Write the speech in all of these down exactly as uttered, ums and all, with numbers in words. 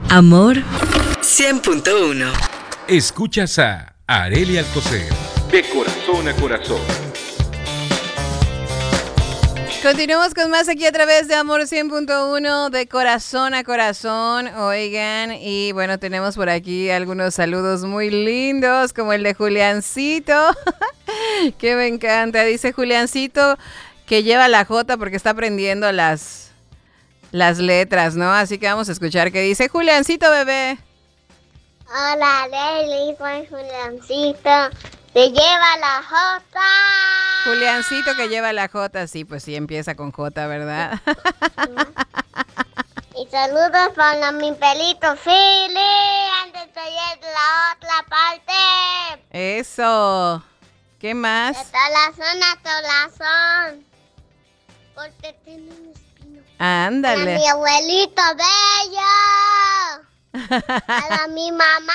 Amor cien punto uno. Escuchas a Arelia Alcocer, de corazón a corazón. Continuamos con más aquí a través de Amor cien punto uno, de corazón a corazón. Oigan, y bueno, tenemos por aquí algunos saludos muy lindos, como el de Juliancito, que me encanta. Dice Juliancito que lleva la J porque está aprendiendo las, las letras, ¿no? Así que vamos a escuchar qué dice Juliancito, bebé. Hola, Leli, soy Juliancito. Te lleva la J. Juliancito que lleva la J, sí, pues sí, empieza con J, ¿verdad? Y saludos para mi pelito Philly, antes de ir la otra parte. Eso. ¿Qué más? De Tolazón a Tolazón. Porque tiene un espino. Ándale. A mi abuelito bello. A mi mamá.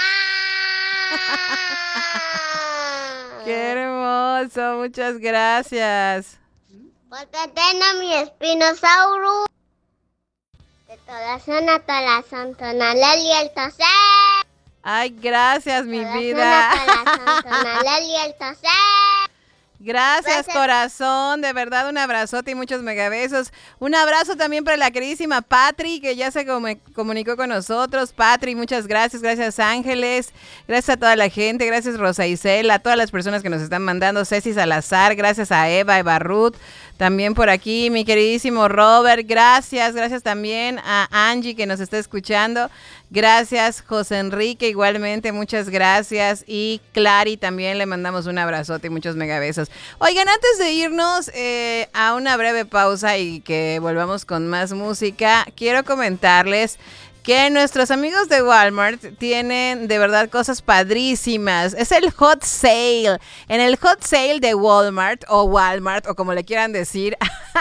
¡Qué hermoso! Muchas gracias. Porque tengo mi espinosaurus. De Tolazón a Tolazón, Tonalel y el Tosé. Ay, gracias, mi Tolazón vida. a Tolazón, Tonalel y el Tosé. Gracias, Gracias. corazón. De verdad, un abrazote y muchos megabesos. Un abrazo también para la queridísima Patri, que ya se comu- comunicó con nosotros. Patri, muchas gracias. Gracias, Ángeles. Gracias a toda la gente. Gracias, Rosa Isela. A todas las personas que nos están mandando. Ceci Salazar. Gracias a Eva, Eva Ruth. También por aquí, mi queridísimo Robert. Gracias. Gracias también a Angie, que nos está escuchando. Gracias, José Enrique. Igualmente, muchas gracias. Y Clary también le mandamos un abrazote y muchos megabesos. Oigan, antes de irnos eh, a una breve pausa y que volvamos con más música, quiero comentarles que nuestros amigos de Walmart tienen de verdad cosas padrísimas. Es el Hot Sale. En el Hot Sale de Walmart o Walmart o como le quieran decir,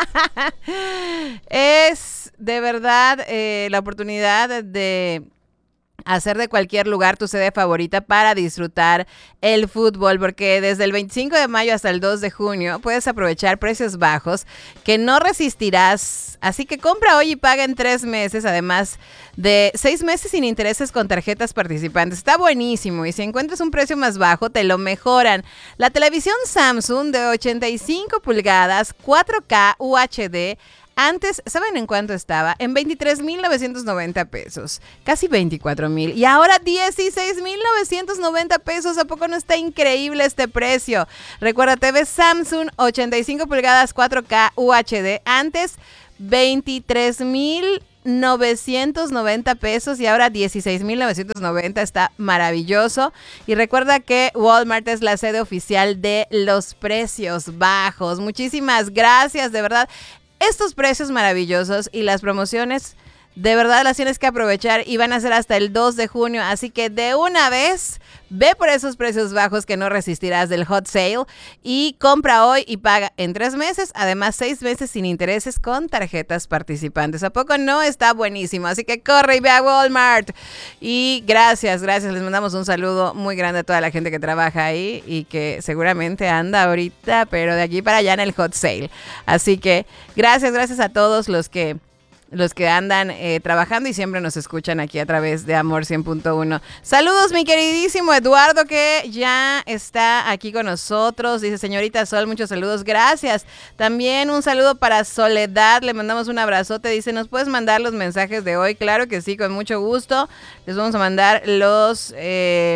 es de verdad eh, la oportunidad de hacer de cualquier lugar tu sede favorita para disfrutar el fútbol, porque desde el veinticinco de mayo hasta el dos de junio puedes aprovechar precios bajos que no resistirás. Así que compra hoy y paga en tres meses, además de seis meses sin intereses con tarjetas participantes. Está buenísimo, y si encuentras un precio más bajo, te lo mejoran. La televisión Samsung de ochenta y cinco pulgadas, cuatro K U H D, antes, ¿saben en cuánto estaba? En veintitrés mil novecientos noventa pesos, casi veinticuatro mil, y ahora dieciséis mil novecientos noventa pesos. ¿A poco no está increíble este precio? Recuerda, T V Samsung ochenta y cinco pulgadas, cuatro K U H D, antes veintitrés mil novecientos noventa pesos y ahora dieciséis mil novecientos noventa. Está maravilloso. Y recuerda que Walmart es la sede oficial de los precios bajos. Muchísimas gracias, de verdad. Estos precios maravillosos y las promociones, de verdad las tienes que aprovechar y van a ser hasta el dos de junio. Así que de una vez, ve por esos precios bajos que no resistirás del Hot Sale y compra hoy y paga en tres meses. Además, seis meses sin intereses con tarjetas participantes. ¿A poco no está buenísimo? Así que corre y ve a Walmart. Y gracias, gracias. Les mandamos un saludo muy grande a toda la gente que trabaja ahí y que seguramente anda ahorita, pero de aquí para allá en el Hot Sale. Así que gracias, gracias a todos los que... los que andan eh, trabajando y siempre nos escuchan aquí a través de Amor cien punto uno. Saludos, mi queridísimo Eduardo, que ya está aquí con nosotros. Dice, señorita Sol, muchos saludos, gracias. También un saludo para Soledad, le mandamos un abrazote. Dice, ¿nos puedes mandar los mensajes de hoy? Claro que sí, con mucho gusto. Les vamos a mandar los eh,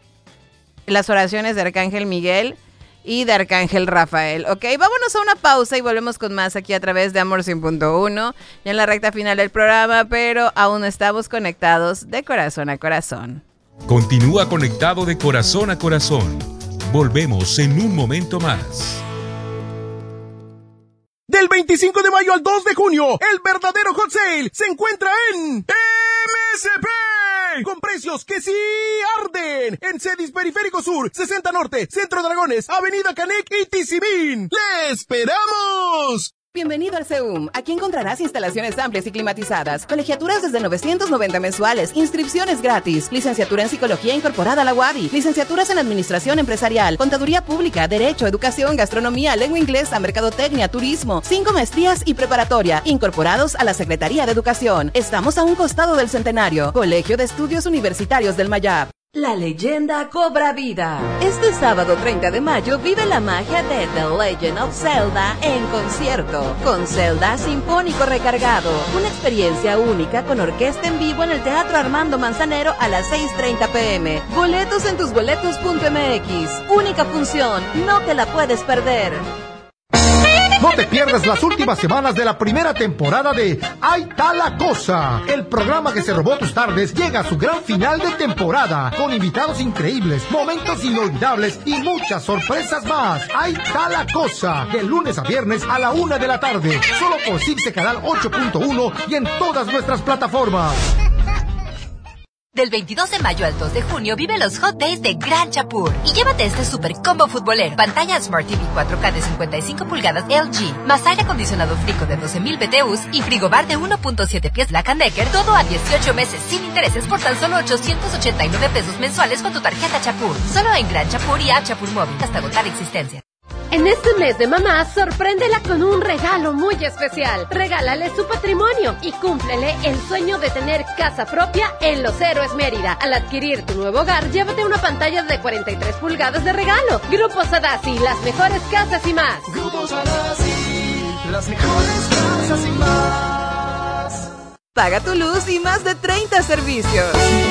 las oraciones de Arcángel Miguel y de Arcángel Rafael, ¿ok? Vámonos a una pausa y volvemos con más aquí a través de Amor cien punto uno, ya en la recta final del programa, pero aún estamos conectados de corazón a corazón. Continúa conectado de corazón a corazón. Volvemos en un momento más. Del veinticinco de mayo al dos de junio, el verdadero Hot Sale se encuentra en M S P. Con precios que sí arden. En Cedis Periférico Sur, sesenta Norte, Centro Dragones, Avenida Canec y Tizimín. ¡Le esperamos! Bienvenido al CEUM. Aquí encontrarás instalaciones amplias y climatizadas, colegiaturas desde novecientos noventa mensuales, inscripciones gratis, licenciatura en Psicología incorporada a la U A B I, licenciaturas en Administración Empresarial, Contaduría Pública, Derecho, Educación, Gastronomía, Lengua Inglesa, Mercadotecnia, Turismo, cinco maestrías y preparatoria, incorporados a la Secretaría de Educación. Estamos a un costado del Centenario, Colegio de Estudios Universitarios del Mayab. La leyenda cobra vida. Este sábado treinta de mayo vive la magia de The Legend of Zelda en concierto, con Zelda Sinfónico Recargado. Una experiencia única con orquesta en vivo en el Teatro Armando Manzanero a las seis treinta pm. Boletos en tus boletos punto m x. Única función, no te la puedes perder. No te pierdas las últimas semanas de la primera temporada de Ahí está la cosa. El programa que se robó tus tardes llega a su gran final de temporada, con invitados increíbles, momentos inolvidables y muchas sorpresas más. Ahí está la cosa, de lunes a viernes a la una de la tarde, solo por Cipse Canal ocho punto uno y en todas nuestras plataformas. Del veintidós de mayo al dos de junio vive los Hot Days de Gran Chapur y llévate este super combo futbolero. Pantalla Smart T V cuatro K de cincuenta y cinco pulgadas L G, más aire acondicionado Frico de doce mil B T Us y frigobar de uno punto siete pies Black and Decker, todo a dieciocho meses sin intereses por tan solo ochocientos ochenta y nueve pesos mensuales con tu tarjeta Chapur. Solo en Gran Chapur y App Chapur Móvil hasta agotar existencia. En este mes de mamá, sorpréndela con un regalo muy especial. Regálale su patrimonio y cúmplele el sueño de tener casa propia en Los Héroes Mérida. Al adquirir tu nuevo hogar, llévate una pantalla de cuarenta y tres pulgadas de regalo. Grupo Sadasi, las mejores casas y más. Grupo Sadasi, las mejores casas y más. Paga tu luz y más de treinta servicios.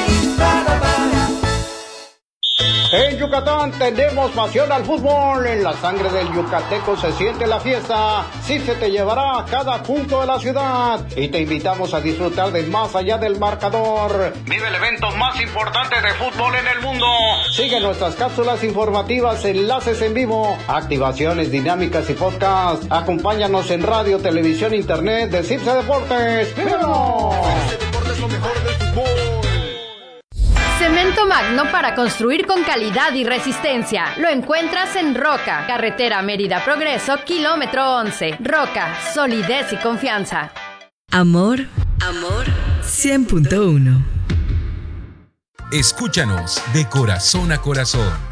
En Yucatán tenemos pasión al fútbol. En la sangre del yucateco se siente la fiesta. Cipse te llevará a cada punto de la ciudad y te invitamos a disfrutar de más allá del marcador. Vive el evento más importante de fútbol en el mundo. Sigue nuestras cápsulas informativas, enlaces en vivo, activaciones dinámicas y podcast. Acompáñanos en radio, televisión, internet de Cipse Deportes. ¡Vívanos! Cipse Deportes, lo mejor del fútbol. Cemento Magno para construir con calidad y resistencia. Lo encuentras en Roca, carretera Mérida Progreso, kilómetro once. Roca, solidez y confianza. Amor, amor, cien punto uno. Escúchanos de corazón a corazón.